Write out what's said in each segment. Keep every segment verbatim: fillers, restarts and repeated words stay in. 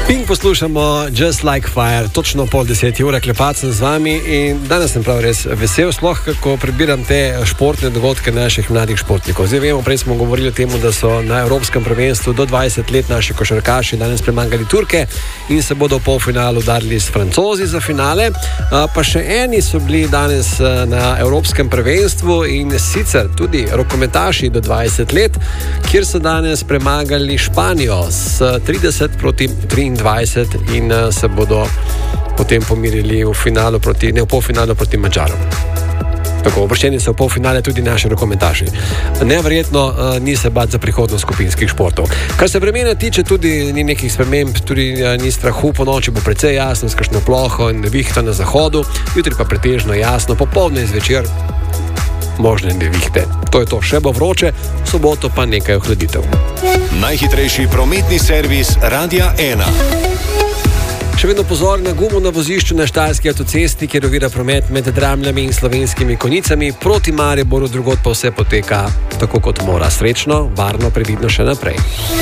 Pink poslušamo Just Like Fire, točno pol deseti ure, klepat sem z vami in danes sem prav res vesel, sploh kako prebiram te športne dogodke naših mladih športnikov. Zdaj vemo, prej smo govorili o tem, da so na Evropskem prvenstvu do dvajset let naši košarkaši danes premagali Turke in se bodo v polfinalu udarili s Francozi za finale. Pa še eni so bili danes na Evropskem prvenstvu in sicer tudi rokometaši do dvajset let, kjer so danes premagali Španijo s trideset proti triindvajset in se bodo potem pomirili v finalu proti, ne v polfinalu proti Madžarom. Tako, uvrščeni so v polfinale tudi naši rokometaši. Neverjetno uh, ni se bati za prihodnost skupinskih športov. Kar se vremena tiče, tudi ni nekih sprememb, tudi uh, ni strahu, po noči bo precej jasno, s kakšno ploho in nevihta na zahodu, jutri pa pretežno jasno, popoldne in zvečer možne nevihte. To je to, še bo vroče, v soboto pa nekaj ohladitev. Najhitrejši prometni servis Radia ena. Še vedno pozor na gumo na vozišču na Štajerski avtocesti, kjer ovira promet med Dramljami in Slovenskimi Konjicami. Proti Mariboru drugod pa vse poteka tako, kot mora. Srečno, varno, previdno še naprej.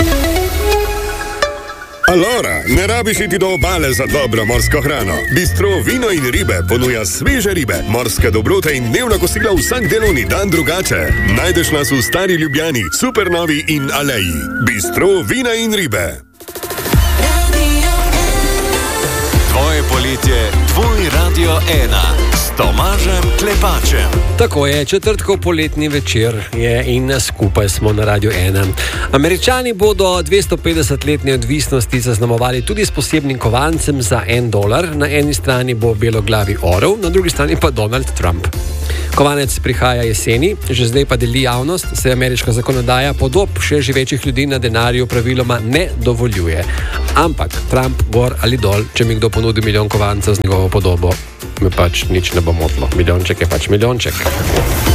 Alora, ne rabiš iti do obale za dobro morsko hrano. Bistro Vino in ribe ponuja sveže ribe, morske dobrote in dnevna kosila vsak delovni dan drugače. Najdeš nas v Stari Ljubljani, Supernovi in Aleji. Bistro Vina in ribe. Tvoje poletje, tvoj Radio ena s Tomažem Klepačem. Tako je, četrtkov poletni večer je in skupaj smo na Radio ena. Američani bodo dvestopetdeset let neodvisnosti zaznamovali tudi s posebnim kovancem za en dolar. Na eni strani bo beloglavi orel, na drugi strani pa Donald Trump. Kovanec prihaja jeseni, že zdaj pa deli javnost, se ameriška zakonodaja podob še živečih ljudi na denarju praviloma ne dovoljuje. Ampak Trump gor ali dol, če mi kdo ponudi milijon kovancev z njegovo podobo, me pač nič ne bo motilo. Milijonček je pač milijonček.